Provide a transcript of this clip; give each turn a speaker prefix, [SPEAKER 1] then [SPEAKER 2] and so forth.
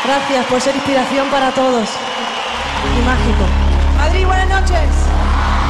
[SPEAKER 1] Gracias por ser inspiración para todos. Y mágico. Madrid, buenas noches.